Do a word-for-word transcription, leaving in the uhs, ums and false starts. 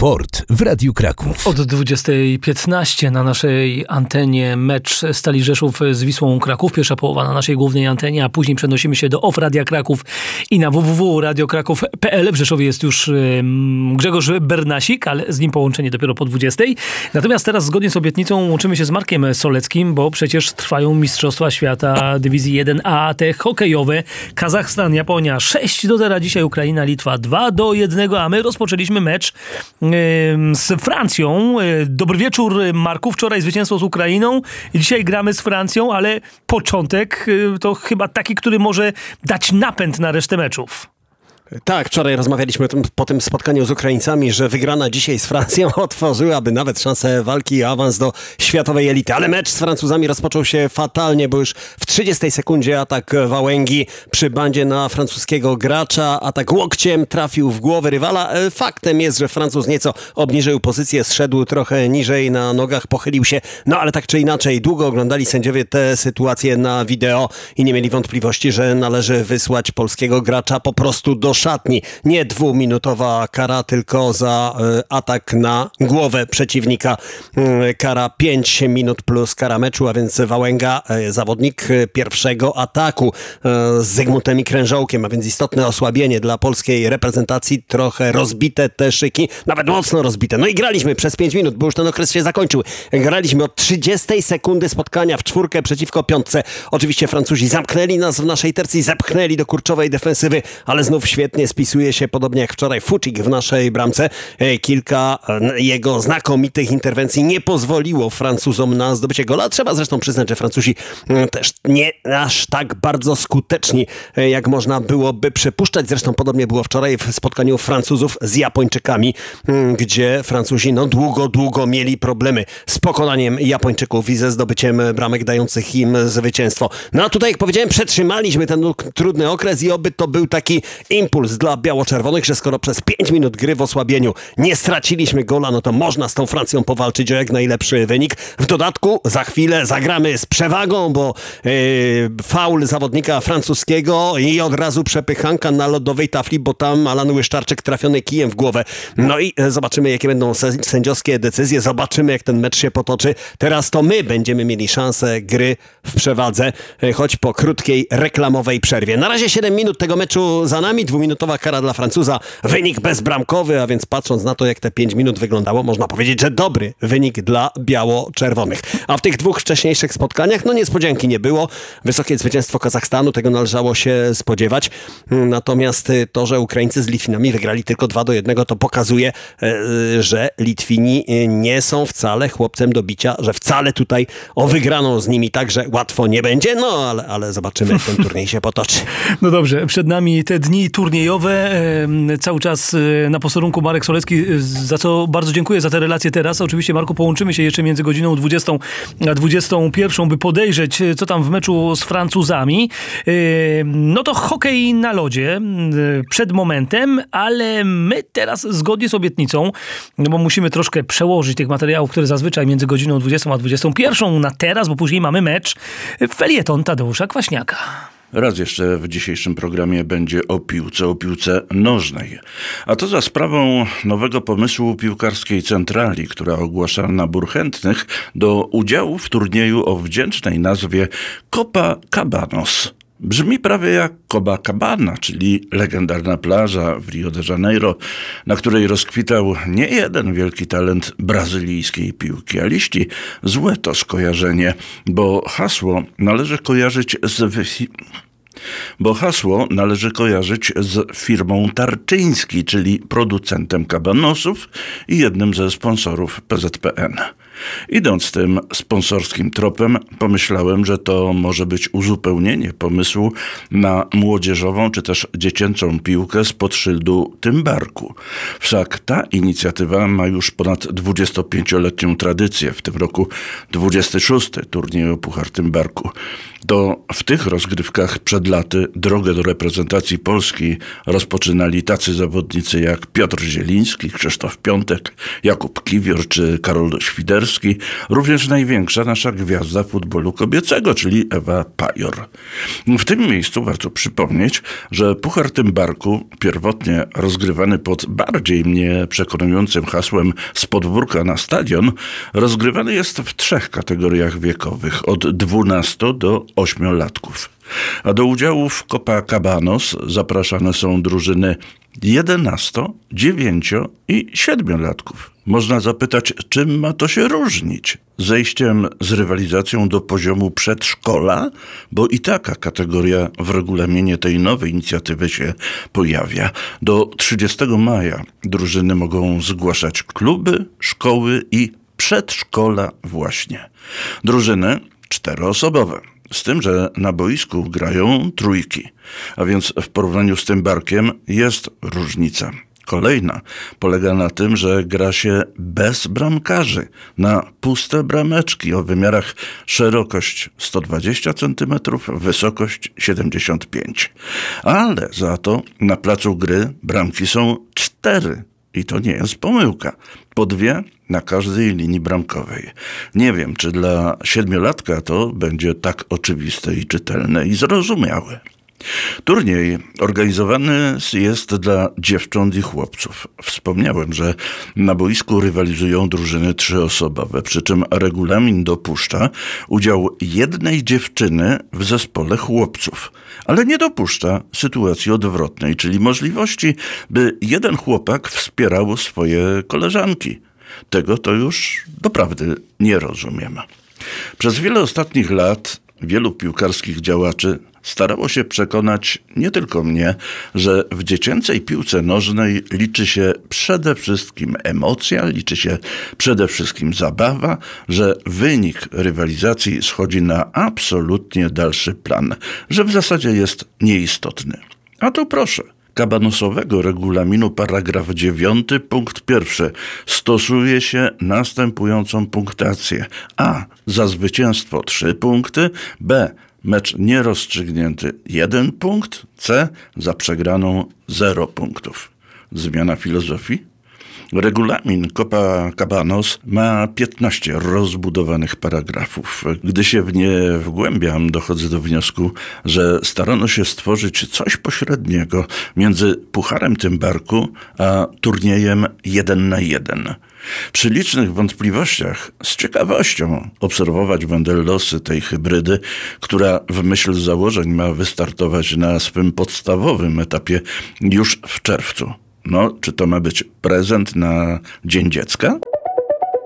Sport w Radiu Kraków. Od dwudziestej piętnaście na naszej antenie mecz Stali Rzeszów z Wisłą Kraków. Pierwsza połowa na naszej głównej antenie, a później przenosimy się do O F Radia Kraków i na w w w kropka radio kraków kropka p l. W Rzeszowie jest już um, Grzegorz Bernasik, ale z nim połączenie dopiero po dwudziestej. Natomiast teraz zgodnie z obietnicą łączymy się z Markiem Soleckim, bo przecież trwają Mistrzostwa Świata Dywizji jeden A, te hokejowe. Kazachstan, Japonia sześć do zera. Dzisiaj Ukraina, Litwa dwa do jednego, a my rozpoczęliśmy mecz z Francją. Dobry wieczór, Marku. Wczoraj zwycięstwo z Ukrainą. Dzisiaj gramy z Francją, ale początek to chyba taki, który może dać napęd na resztę meczów. Tak, wczoraj rozmawialiśmy po tym spotkaniu z Ukraińcami, że wygrana dzisiaj z Francją otworzyłaby nawet szansę walki i awans do światowej elity. Ale mecz z Francuzami rozpoczął się fatalnie, bo już w trzydziestej sekundzie atak Wałęgi przy bandzie na francuskiego gracza. Atak łokciem trafił w głowę rywala. Faktem jest, że Francuz nieco obniżył pozycję, zszedł trochę niżej na nogach, pochylił się. No ale tak czy inaczej, długo oglądali sędziowie tę sytuację na wideo i nie mieli wątpliwości, że należy wysłać polskiego gracza po prostu do szatni. Nie dwuminutowa kara, tylko za y, atak na głowę przeciwnika. Y, kara pięć minut plus kara meczu, a więc Wałęga, y, zawodnik y, pierwszego ataku y, z Zygmuntem i Krężołkiem, a więc istotne osłabienie dla polskiej reprezentacji. Trochę rozbite te szyki, nawet mocno rozbite. No i graliśmy przez pięć minut, bo już ten okres się zakończył. Graliśmy od trzydziestej sekundy spotkania w czwórkę przeciwko piątce. Oczywiście Francuzi zamknęli nas w naszej tercji, zepchnęli do kurczowej defensywy, ale znów świetnie spisuje się, podobnie jak wczoraj, Fucik w naszej bramce. Kilka jego znakomitych interwencji nie pozwoliło Francuzom na zdobycie gola. Trzeba zresztą przyznać, że Francuzi też nie aż tak bardzo skuteczni, jak można byłoby przypuszczać. Zresztą podobnie było wczoraj w spotkaniu Francuzów z Japończykami, gdzie Francuzi no długo, długo mieli problemy z pokonaniem Japończyków i ze zdobyciem bramek dających im zwycięstwo. No a tutaj, jak powiedziałem, przetrzymaliśmy ten trudny okres i oby to był taki impuls dla biało-czerwonych, że skoro przez pięć minut gry w osłabieniu nie straciliśmy gola, no to można z tą Francją powalczyć o jak najlepszy wynik. W dodatku za chwilę zagramy z przewagą, bo yy, faul zawodnika francuskiego i od razu przepychanka na lodowej tafli, bo tam Alan Łyszczarczyk trafiony kijem w głowę. No i zobaczymy, jakie będą sędziowskie decyzje, zobaczymy, jak ten mecz się potoczy. Teraz to my będziemy mieli szansę gry w przewadze, choć po krótkiej reklamowej przerwie. Na razie siedem minut tego meczu za nami, dwuminutowa kara dla Francuza, wynik bezbramkowy, a więc patrząc na to, jak te pięć minut wyglądało, można powiedzieć, że dobry wynik dla biało-czerwonych. A w tych dwóch wcześniejszych spotkaniach, no niespodzianki nie było. Wysokie zwycięstwo Kazachstanu, tego należało się spodziewać. Natomiast to, że Ukraińcy z Litwinami wygrali tylko dwa do jednego, to pokazuje, że Litwini nie są wcale chłopcem do bicia, że wcale tutaj o wygraną z nimi także łatwo nie będzie, no ale, ale zobaczymy, jak ten turniej się potoczy. No dobrze, przed nami te dni turniejowe, cały czas na posterunku Marek Solecki, za co bardzo dziękuję za te relacje teraz. Oczywiście, Marku, połączymy się jeszcze między godziną dwudziestą a dwudziestą pierwszą, by podejrzeć, co tam w meczu z Francuzami. No to hokej na lodzie przed momentem, ale my teraz zgodnie z obietnicą, no bo musimy troszkę przełożyć tych materiałów, które zazwyczaj między godziną dwudziestą a dwudziestą pierwszą na teraz, bo później mamy mecz, felieton Tadeusza Kwaśniaka. Raz jeszcze w dzisiejszym programie będzie o piłce, o piłce nożnej. A to za sprawą nowego pomysłu piłkarskiej centrali, która ogłasza nabór chętnych do udziału w turnieju o wdzięcznej nazwie Copacabanos. Brzmi prawie jak Copacabana, czyli legendarna plaża w Rio de Janeiro, na której rozkwitał nie jeden wielki talent brazylijskiej piłki. A liści złe to skojarzenie, bo hasło należy kojarzyć z... Bo hasło należy kojarzyć z firmą Tarczyński, czyli producentem kabanosów i jednym ze sponsorów P Z P N. Idąc tym sponsorskim tropem, pomyślałem, że to może być uzupełnienie pomysłu na młodzieżową czy też dziecięcą piłkę spod szyldu Tymbarku. Wszak ta inicjatywa ma już ponad dwudziestopięcioletnią tradycję, w tym roku dwudziesty szósty turniej o Puchar Tymbarku. To w tych rozgrywkach przed laty drogę do reprezentacji Polski rozpoczynali tacy zawodnicy jak Piotr Zieliński, Krzysztof Piątek, Jakub Kiwior czy Karol Świderski. Zalewski, również największa nasza gwiazda futbolu kobiecego, czyli Ewa Pajor. W tym miejscu warto przypomnieć, że Puchar Tymbarku, pierwotnie rozgrywany pod bardziej mnie przekonującym hasłem z podwórka na stadion, rozgrywany jest w trzech kategoriach wiekowych, od dwunastu do ośmiolatków. A do udziału w Copacabanos zapraszane są drużyny jedenasto-, dziewięcio- i siedmiolatków. Można zapytać, czym ma to się różnić? Zejściem z rywalizacją do poziomu przedszkola? Bo i taka kategoria w regulaminie tej nowej inicjatywy się pojawia. Do trzydziestego maja drużyny mogą zgłaszać kluby, szkoły i przedszkola właśnie. Drużyny czteroosobowe. Z tym, że na boisku grają trójki, a więc w porównaniu z Tymbarkiem jest różnica. Kolejna polega na tym, że gra się bez bramkarzy, na puste brameczki o wymiarach szerokość sto dwadzieścia centymetrów, wysokość siedemdziesiąt pięć. Ale za to na placu gry bramki są cztery. I to nie jest pomyłka. Po dwie na każdej linii bramkowej. Nie wiem, czy dla siedmiolatka to będzie tak oczywiste i czytelne i zrozumiałe. Turniej organizowany jest dla dziewcząt i chłopców. Wspomniałem, że na boisku rywalizują drużyny trzyosobowe, przy czym regulamin dopuszcza udział jednej dziewczyny w zespole chłopców, ale nie dopuszcza sytuacji odwrotnej, czyli możliwości, by jeden chłopak wspierał swoje koleżanki. Tego to już doprawdy nie rozumiem. Przez wiele ostatnich lat wielu piłkarskich działaczy starało się przekonać nie tylko mnie, że w dziecięcej piłce nożnej liczy się przede wszystkim emocja, liczy się przede wszystkim zabawa, że wynik rywalizacji schodzi na absolutnie dalszy plan, że w zasadzie jest nieistotny. A tu proszę. Kabanosowego regulaminu paragraf dziewiąty punkt pierwszy stosuje się następującą punktację. A. Za zwycięstwo trzy punkty. B. Mecz nierozstrzygnięty jeden punkt. C. Za przegraną zero punktów. Zmiana filozofii? Regulamin Copacabanos ma piętnaście rozbudowanych paragrafów. Gdy się w nie wgłębiam, dochodzę do wniosku, że starano się stworzyć coś pośredniego między Pucharem Tymbarku a turniejem jeden na jeden. Przy licznych wątpliwościach z ciekawością obserwować będę losy tej hybrydy, która w myśl założeń ma wystartować na swym podstawowym etapie już w czerwcu. No, czy to ma być prezent na Dzień Dziecka?